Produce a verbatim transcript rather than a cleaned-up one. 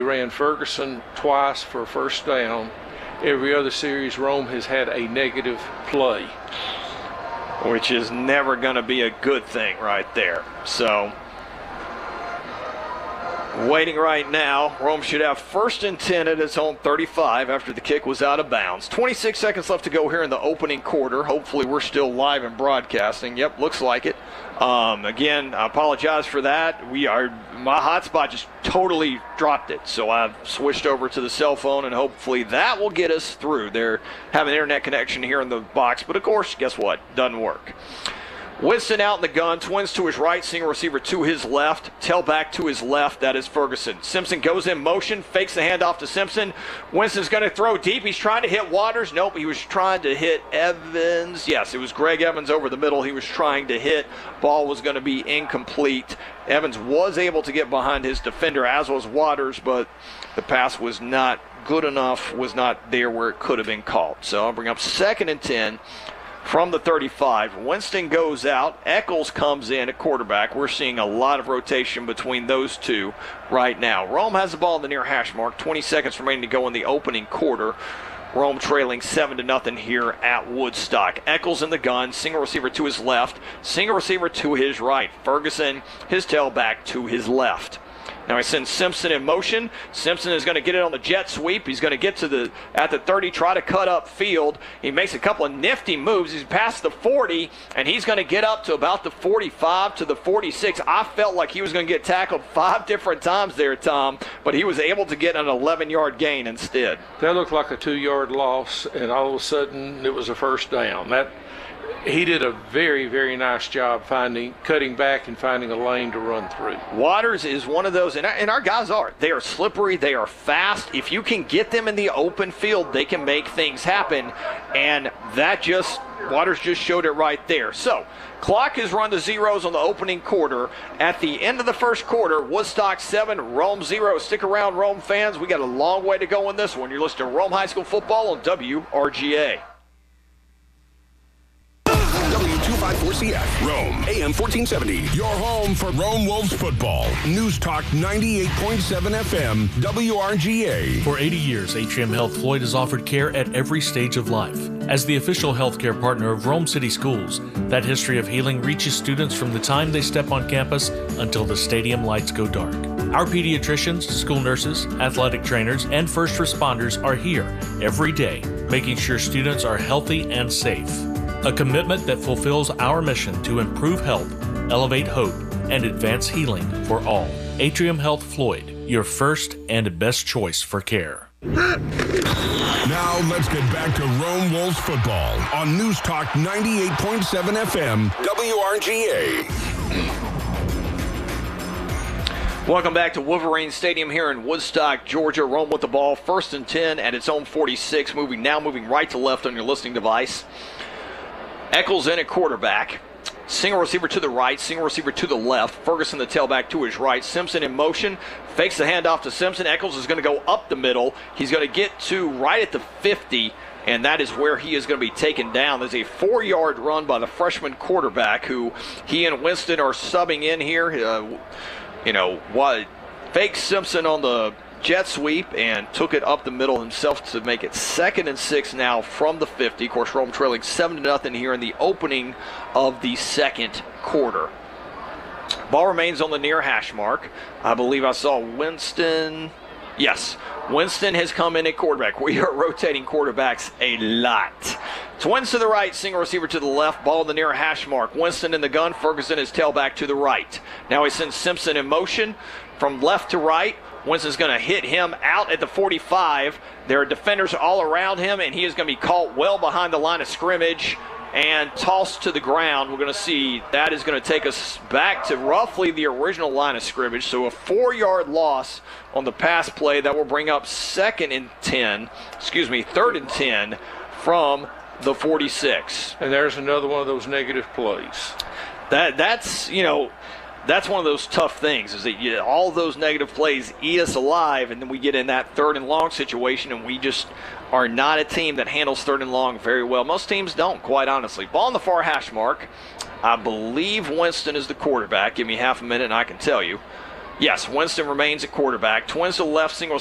ran Ferguson twice for a first down. Every other series, Rome has had a negative play. Which is never going to be a good thing right there. So, waiting right now. Rome should have first and ten at its own thirty-five after the kick was out of bounds. twenty-six seconds left to go here in the opening quarter. Hopefully we're still live and broadcasting. Yep, looks like it. Um, again, I apologize for that. We are, my hotspot just totally dropped it. So I've switched over to the cell phone, and hopefully that will get us through. They're having an internet connection here in the box, but of course, guess what? Doesn't work. Winston out in the gun, twins to his right, single receiver to his left, tailback to his left, that is Ferguson. Simpson goes in motion, fakes the handoff to Simpson. Winston's going to throw deep. He's trying to hit Waters. Nope, he was trying to hit Evans. Yes, it was Greg Evans over the middle he was trying to hit. Ball was going to be incomplete. Evans was able to get behind his defender, as was Waters, but the pass was not good enough, was not there where it could have been caught. So I'll bring up second and ten. From the thirty-five, Winston goes out. Eccles comes in at quarterback. We're seeing a lot of rotation between those two right now. Rome has the ball in the near hash mark. twenty seconds remaining to go in the opening quarter. Rome trailing seven to nothing here at Woodstock. Eccles in the gun. Single receiver to his left. Single receiver to his right. Ferguson, his tailback to his left. Now he sends Simpson in motion. Simpson is going to get it on the jet sweep. He's going to get to the at the thirty, try to cut up field. He makes a couple of nifty moves. He's past the forty, and he's going to get up to about the forty-five to the forty-six. I felt like he was going to get tackled five different times there, Tom, but he was able to get an eleven-yard gain instead. That looked like a two-yard loss, and all of a sudden it was a first down. That He did a very, very nice job finding, cutting back and finding a lane to run through. Waters is one of those, and our, and our guys are. They are slippery. They are fast. If you can get them in the open field, they can make things happen. And that just, Waters just showed it right there. So, clock has run to zeros on the opening quarter. At the end of the first quarter, Woodstock seven, Rome zero. Stick around, Rome fans. We got a long way to go in this one. You're listening to Rome High School Football on W R G A. W two fifty-four C F, Rome, A M fourteen seventy. Your home for Rome Wolves football. News Talk ninety-eight point seven F M, W R G A. For eighty years, Atrium Health Floyd has offered care at every stage of life. As the official healthcare partner of Rome City Schools, that history of healing reaches students from the time they step on campus until the stadium lights go dark. Our pediatricians, school nurses, athletic trainers, and first responders are here every day, making sure students are healthy and safe. A commitment that fulfills our mission to improve health, elevate hope, and advance healing for all. Atrium Health Floyd, your first and best choice for care. Now let's get back to Rome Wolves football on News Talk ninety-eight point seven F M, W R G A. Welcome back to Wolverine Stadium here in Woodstock, Georgia. Rome with the ball, first and ten at its own forty-six, moving now moving right to left on your listening device. Eccles in at quarterback. Single receiver to the right, single receiver to the left. Ferguson, the tailback, to his right. Simpson in motion, fakes the handoff to Simpson. Eccles is going to go up the middle. He's going to get to right at the fifty, and that is where he is going to be taken down. There's a four-yard run by the freshman quarterback, who he and Winston are subbing in here. Uh, you know, what fakes Simpson on the jet sweep and took it up the middle himself to make it second and six now from the fifty. Of course, Rome trailing seven to nothing here in the opening of the second quarter. Ball remains on the near hash mark. I believe I saw Winston. Yes, Winston has come in at quarterback. We are rotating quarterbacks a lot. Twins to the right, single receiver to the left, ball in the near hash mark. Winston in the gun, Ferguson is tailback to the right. Now he sends Simpson in motion from left to right. Winston's going to hit him out at the forty-five. There are defenders all around him, and he is going to be caught well behind the line of scrimmage and tossed to the ground. We're going to see that is going to take us back to roughly the original line of scrimmage. So a four-yard loss on the pass play that will bring up second and ten, excuse me, third and ten from the forty-six. And there's another one of those negative plays. That that's, you know, that's one of those tough things, is that you, all those negative plays eat us alive, and then we get in that third and long situation, and we just are not a team that handles third and long very well. Most teams don't, quite honestly. Ball on the far hash mark. I believe Winston is the quarterback. Give me half a minute, and I can tell you. Yes, Winston remains at quarterback. Twins to left, single